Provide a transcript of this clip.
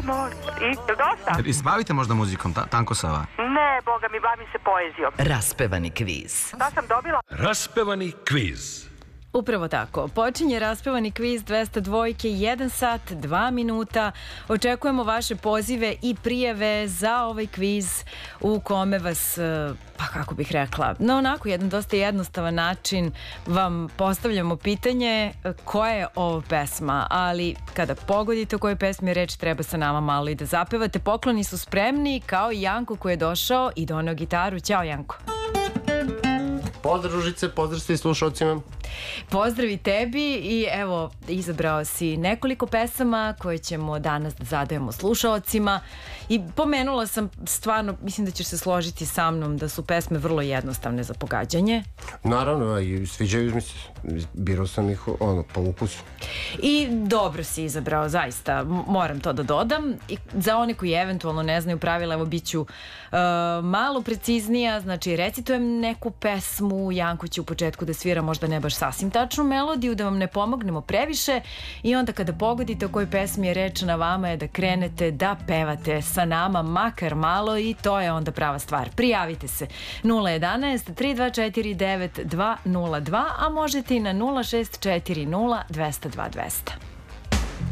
molim. I, je dosta? I se bavite možda muzikom, Tanko Sava? Ne, boga mi, bavim se poezijom. Raspevani kviz. Šta sam dobila? Raspevani kviz. Upravo tako. Počinje raspevani kviz 202, 1 sat, 2 minuta. Očekujemo vaše pozive i prijave za ovaj kviz u kome vas, pa kako bih rekla, na onako jedan dosta jednostavan način vam postavljamo pitanje koja je ovo pesma, ali kada pogodite o kojoj pesmi je reč, treba sa nama malo i da zapevate. Pokloni su spremni, kao i Janko koji je došao i doneo gitaru. Ćao Janko. Pozdrav Ružice, pozdrav svi slušalcima. Pozdrav i tebi i evo, izabrao si nekoliko pesama koje ćemo danas da zadajemo slušaocima i pomenula sam stvarno, mislim da ćeš se složiti sa mnom da su pesme vrlo jednostavne za pogađanje. Naravno, i sviđaju mi se, birao sam ih po ukusu. I dobro si izabrao, zaista, moram to da dodam. I za one koji eventualno ne znaju pravila, evo bit ću malo preciznija, znači recitujem neku pesmu, Janko će u početku da svira možda ne baš sasvim tačnu melodiju, da vam ne pomognemo previše i onda kada pogodite o kojoj pesmi je reč, na vama je da krenete da pevate sa nama makar malo i to je onda prava stvar. Prijavite se 011 324 9202, a možete i na 0640 202 200.